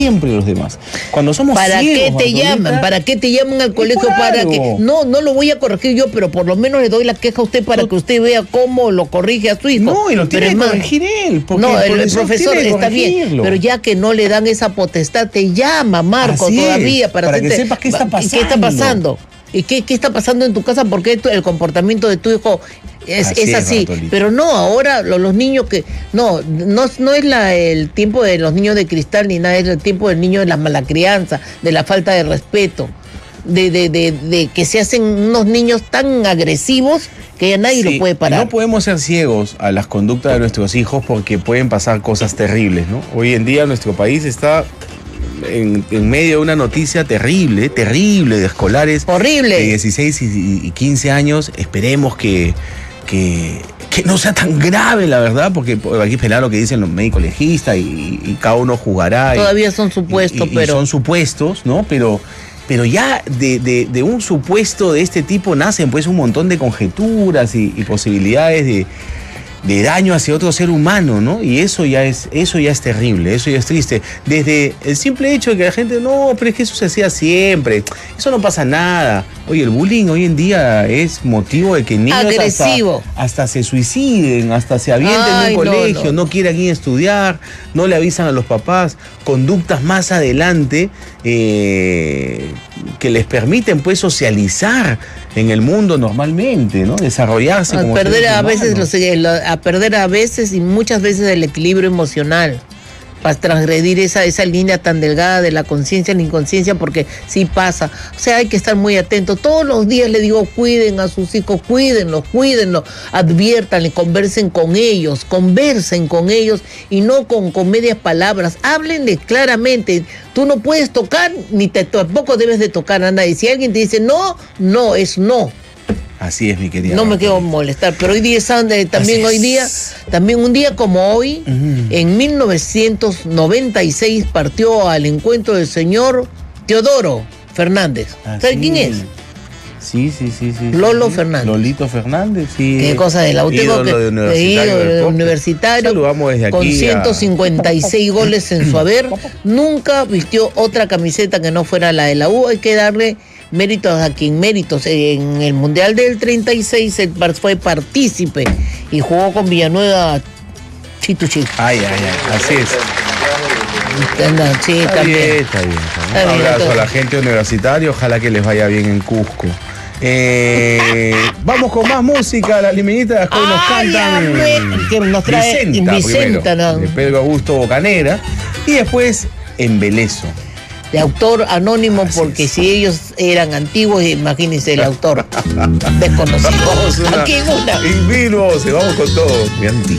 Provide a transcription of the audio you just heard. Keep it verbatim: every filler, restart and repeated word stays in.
siempre los demás. Cuando somos ¿Para ciegos, qué te Bartolita, llaman? ¿Para qué te llaman al colegio? por Para algo. que no, no lo voy a corregir yo, pero por lo menos le doy la queja a usted para No. que usted vea cómo lo corrige a su hijo. No, y lo tiene Pero que es más, corregir él. Porque no, el, el profesor profesor tiene que está bien, corregirlo. pero ya que no le dan esa potestad, te llama, Marco, Así es, todavía para, para que hacerte- sepas qué está ¿Qué está pasando? pasando? ¿Y qué, qué está pasando en tu casa? Porque tu- el comportamiento de tu hijo es Así es es, así. Bartolito. Pero no, ahora lo- los niños que... No, no, no es la, el tiempo de los niños de cristal ni nada, es el tiempo del niño de la mala crianza, de la falta de respeto, de, de, de, de que se hacen unos niños tan agresivos que ya nadie Sí, lo puede parar. No podemos ser ciegos a las conductas de nuestros hijos porque pueden pasar cosas terribles, ¿no? Hoy en día nuestro país está en, en medio de una noticia terrible, terrible de escolares Horrible. de dieciséis y, y quince años. Esperemos que, que, que no sea tan grave, la verdad, porque hay que esperar lo que dicen los médicos legistas y, y cada uno jugará. y- Todavía son supuestos, y- y pero... son supuestos, ¿no? Pero, pero ya de, de- de un supuesto de este tipo nacen pues un montón de conjeturas y, y posibilidades de, de daño hacia otro ser humano, ¿no? Y eso ya es, eso ya es terrible, eso ya es triste. Desde el simple hecho de que la gente, no, pero es que eso se hacía siempre, eso no pasa nada. Oye, el bullying hoy en día es motivo de que niños hasta, Agresivo. hasta se suiciden, hasta se avienten de Ay, un no, colegio, no. no quieren ir a estudiar, no le avisan a los papás, conductas más adelante eh, que les permiten pues socializar en el mundo normalmente, ¿no? Desarrollarse A como perder seres a veces humanos. los, lo- a perder a veces y muchas veces el equilibrio emocional para transgredir esa esa línea tan delgada de la conciencia a la inconsciencia, porque sí pasa. O sea, hay que estar muy atentos. Todos los días le digo, cuiden a sus hijos, cuídenlos, cuídenlos, adviértanle, conversen con ellos, conversen con ellos y no con, con medias palabras. Háblenle claramente. Tú no puedes tocar, ni te, tampoco debes de tocar a nadie. Si alguien te dice no, no, es no. Así es, mi querida. No me Bartolita. quiero molestar, pero hoy día es Sunday, también Así hoy es. día, también un día como hoy, Ujú. en mil novecientos noventa y seis partió al encuentro del señor Teodoro Fernández. ¿Sabe Así quién es? Sí, sí, sí, sí. Lolo sí. Fernández. Lolito Fernández, sí. Qué cosa de la tengo Ídolo que de universitario. ídolo del de pop. universitario Saludamos desde aquí con a- ciento cincuenta y seis goles en su haber, nunca vistió otra camiseta que no fuera la de la U. Hay que darle méritos a quien méritos. En el Mundial del treinta y seis él par- fue partícipe y jugó con Villanueva Chito Chito. Ay, ay, ay, así es. Sí, Está también. bien, está bien. está bien. Está Un bien, abrazo todo. a la gente universitaria, ojalá que les vaya bien en Cusco. Eh, vamos con más música, las liminitas hoy nos Ay, cantan a ver, que nos trae Vicenta, Vicenta, primero, ¿no? de Pedro Augusto Bocanera, y después Embelezo. De autor anónimo, Así porque es. si ellos eran antiguos, imagínense el autor desconocido. Vamos una, Aquí una. en vivo, se vamos con todo. Mi antiguo.